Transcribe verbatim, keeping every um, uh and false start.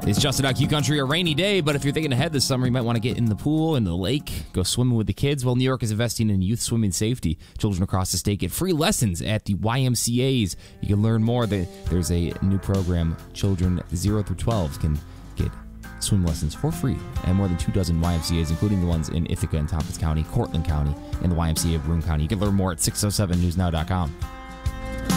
It's Justin Out Q Country, a rainy day, but if you're thinking ahead this summer, you might want to get in the pool, in the lake, go swimming with the kids. Well, New York is investing in youth swimming safety. Children across the state get free lessons at the Y M C As. You can learn more. There's a new program. Children zero through twelve can get swim lessons for free at more than two dozen Y M C As, including the ones in Ithaca and Tompkins County, Cortland County, and the Y M C A of Broome County. You can learn more at six oh seven news now dot com.